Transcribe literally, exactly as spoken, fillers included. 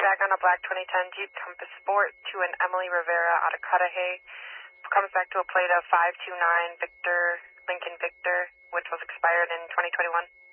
back on a black twenty ten Jeep Compass Sport to an Emily Rivera out of Cudahy. Comes back to a plate of five two nine Victor, Lincoln Victor, which was expired in twenty twenty-one.